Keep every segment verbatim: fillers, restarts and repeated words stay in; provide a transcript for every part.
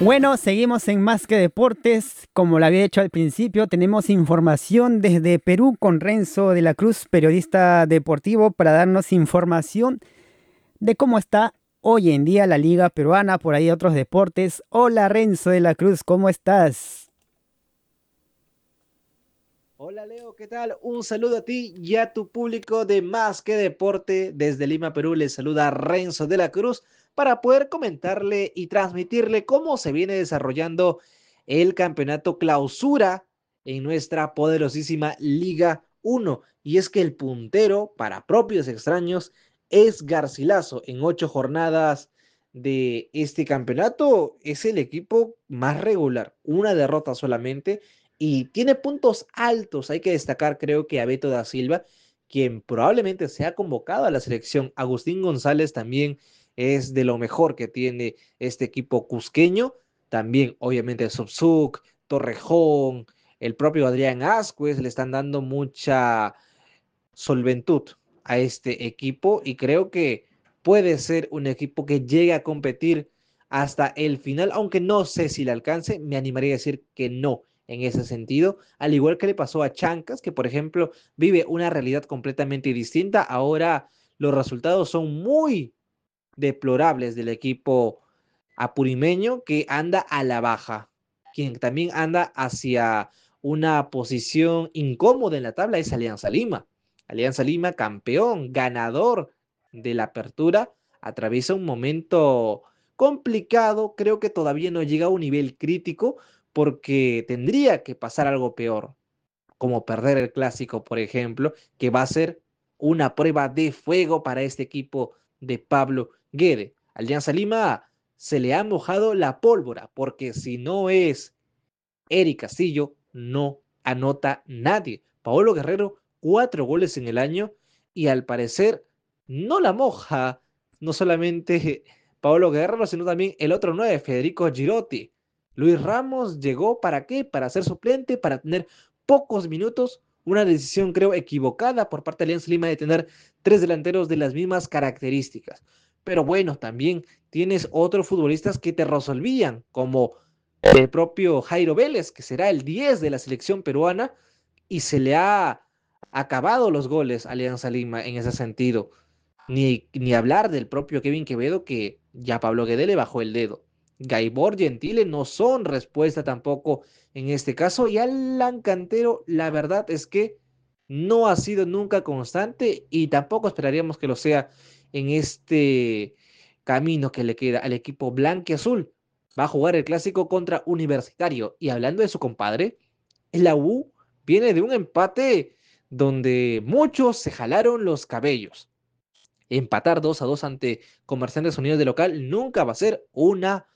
Bueno, seguimos en Más que Deportes. Como lo había hecho al principio, tenemos información desde Perú con Renzo de la Cruz, periodista deportivo, para darnos información de cómo está hoy en día la Liga Peruana, por ahí otros deportes. Hola Renzo de la Cruz, ¿cómo estás? Hola Leo, ¿qué tal? Un saludo a ti y a tu público de Más que Deporte. Desde Lima, Perú, les saluda Renzo de la Cruz para poder comentarle y transmitirle cómo se viene desarrollando el campeonato clausura en nuestra poderosísima Liga uno. Y es que el puntero, para propios extraños, es Garcilaso. En ocho jornadas de este campeonato es el equipo más regular, una derrota solamente y tiene puntos altos. Hay que destacar, creo que a Beto da Silva, quien probablemente sea convocado a la selección. Agustín González también es de lo mejor que tiene este equipo cusqueño. También, obviamente, Subzuk, Torrejón, el propio Adrián Ascuez le están dando mucha solventud a este equipo y creo que puede ser un equipo que llegue a competir hasta el final, aunque no sé si le alcance, me animaría a decir que no en ese sentido, al igual que le pasó a Chancas, que por ejemplo vive una realidad completamente distinta. Ahora los resultados son muy deplorables del equipo apurimeño que anda a la baja, quien también anda hacia una posición incómoda en la tabla es Alianza Lima. Alianza Lima, campeón, ganador de la apertura, atraviesa un momento complicado, creo que todavía no llega a un nivel crítico porque tendría que pasar algo peor, como perder el clásico, por ejemplo, que va a ser una prueba de fuego para este equipo de Pablo Guede. Alianza Lima se le ha mojado la pólvora, porque si no es Eric Castillo, no anota nadie. Paolo Guerrero, cuatro goles en el año y al parecer no la moja, no solamente Paolo Guerrero, sino también el otro nueve, Federico Girotti. Luis Ramos llegó para qué? Para ser suplente, para tener pocos minutos. Una decisión creo equivocada por parte de Alianza Lima de tener tres delanteros de las mismas características. Pero bueno, también tienes otros futbolistas que te resolvían, como el propio Jairo Vélez, que será el diez de la selección peruana, y se le ha acabado los goles a Alianza Lima en ese sentido. Ni, ni hablar del propio Kevin Quevedo, que ya Pablo Guede le bajó el dedo. Gaibor, Gentile no son respuesta tampoco en este caso. Y Alan Cantero, la verdad es que no ha sido nunca constante y tampoco esperaríamos que lo sea en este camino que le queda al equipo blanquiazul. Va a jugar el clásico contra Universitario. Y hablando de su compadre, la U viene de un empate donde muchos se jalaron los cabellos. Empatar dos a dos ante Comerciantes Unidos de local nunca va a ser una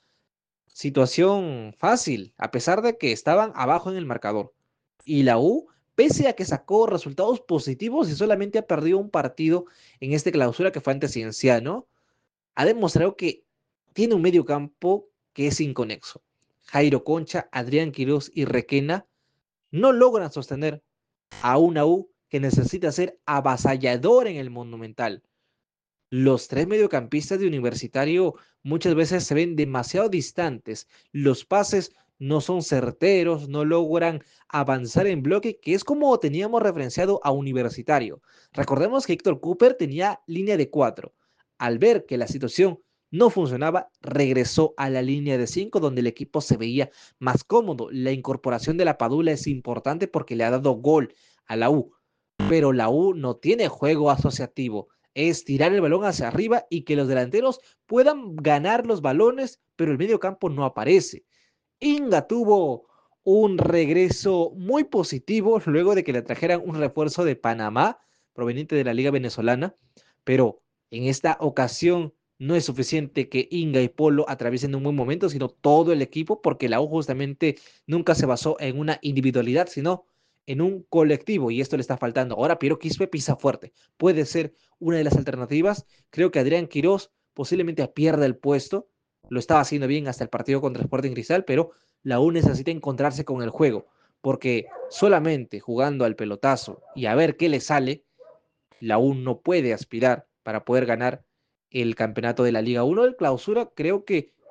situación fácil, a pesar de que estaban abajo en el marcador. Y la U, pese a que sacó resultados positivos y solamente ha perdido un partido en esta clausura que fue ante Cienciano, ha demostrado que tiene un medio campo que es inconexo. Jairo Concha, Adrián Quiroz y Requena no logran sostener a una U que necesita ser avasallador en el Monumental. Los tres mediocampistas de Universitario muchas veces se ven demasiado distantes. Los pases no son certeros, no logran avanzar en bloque, que es como teníamos referenciado a Universitario. Recordemos que Héctor Cooper tenía línea de cuatro. Al ver que la situación no funcionaba, regresó a la línea de cinco, donde el equipo se veía más cómodo. La incorporación de la Padula es importante porque le ha dado gol a la U, pero la U no tiene juego asociativo, es tirar el balón hacia arriba y que los delanteros puedan ganar los balones, pero el medio campo no aparece. Inga tuvo un regreso muy positivo luego de que le trajeran un refuerzo de Panamá proveniente de la Liga Venezolana, pero en esta ocasión no es suficiente que Inga y Polo atraviesen un buen momento, sino todo el equipo, porque la U justamente nunca se basó en una individualidad, sino en un colectivo, y esto le está faltando. Ahora Piero Quispe pisa fuerte, puede ser una de las alternativas. Creo que Adrián Quirós posiblemente pierda el puesto, lo estaba haciendo bien hasta el partido contra Sporting Cristal, pero la U necesita encontrarse con el juego, porque solamente jugando al pelotazo y a ver qué le sale, la U no puede aspirar para poder ganar el campeonato de la Liga uno del Clausura. Creo que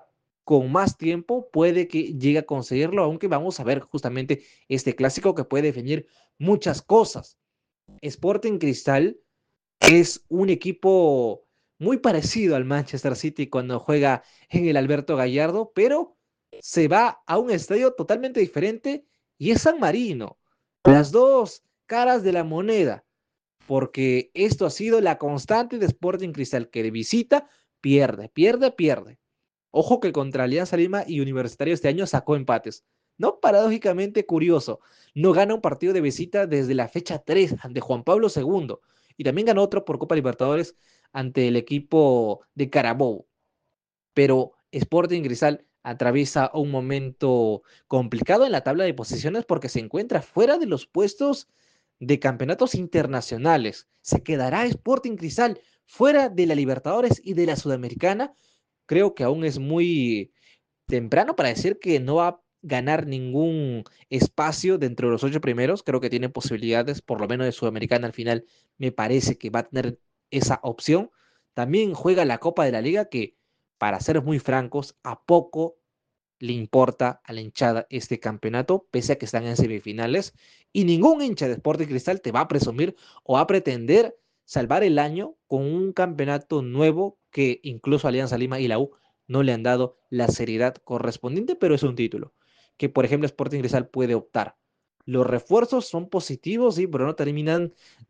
con más tiempo puede que llegue a conseguirlo, aunque vamos a ver justamente este clásico que puede definir muchas cosas. Sporting Cristal es un equipo muy parecido al Manchester City cuando juega en el Alberto Gallardo, pero se va a un estadio totalmente diferente y es San Marino. Las dos caras de la moneda, porque esto ha sido la constante de Sporting Cristal, que de visita pierde, pierde, pierde. Ojo que contra Alianza Lima y Universitario este año sacó empates. No, paradójicamente curioso, no gana un partido de visita desde la fecha tres ante Juan Pablo segundo y también ganó otro por Copa Libertadores ante el equipo de Carabobo. Pero Sporting Cristal atraviesa un momento complicado en la tabla de posiciones porque se encuentra fuera de los puestos de campeonatos internacionales. Se quedará Sporting Cristal fuera de la Libertadores y de la Sudamericana. Creo que aún es muy temprano para decir que no va a ganar ningún espacio dentro de los ocho primeros. Creo que tiene posibilidades, por lo menos de Sudamericana al final, me parece que va a tener esa opción. También juega la Copa de la Liga que, para ser muy francos, a poco le importa a la hinchada este campeonato, pese a que están en semifinales, y ningún hincha de Sporting Cristal te va a presumir o a pretender salvar el año con un campeonato nuevo que incluso Alianza Lima y la U no le han dado la seriedad correspondiente, pero es un título que, por ejemplo, Sporting Cristal puede optar. Los refuerzos son positivos, sí, pero no terminan